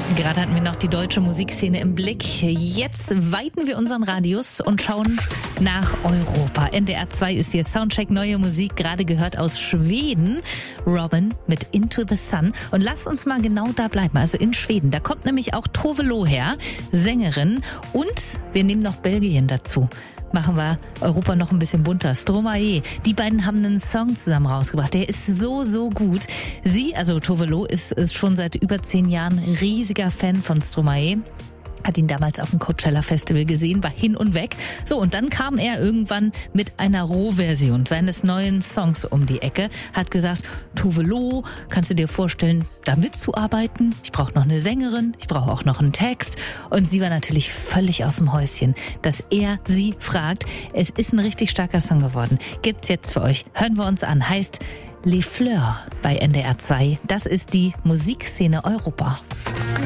Gerade hatten wir noch die deutsche Musikszene im Blick. Jetzt weiten wir unseren Radius und schauen nach Europa. NDR 2 ist hier Soundcheck, neue Musik, gerade gehört aus Schweden. Robin mit Into the Sun. Und lasst uns mal genau da bleiben, also in Schweden. Da kommt nämlich auch Tove Lo her, Sängerin. Und wir nehmen noch Belgien dazu. Machen wir Europa noch ein bisschen bunter. Stromae. Die beiden haben einen Song zusammen rausgebracht. Der ist so, so gut. Sie, also Tove Lo, ist schon seit über 10 Jahren riesiger Fan von Stromae. Hat ihn damals auf dem Coachella Festival gesehen, war hin und weg. So, und dann kam er irgendwann mit einer Rohversion seines neuen Songs um die Ecke, hat gesagt, Tove Lo, kannst du dir vorstellen, da mitzuarbeiten? Ich brauche noch eine Sängerin, ich brauche auch noch einen Text. Und sie war natürlich völlig aus dem Häuschen, dass er sie fragt. Es ist ein richtig starker Song geworden. Gibt's jetzt für euch. Hören wir uns an. Heißt Les Fleurs bei NDR 2. Das ist die Musikszene Europa.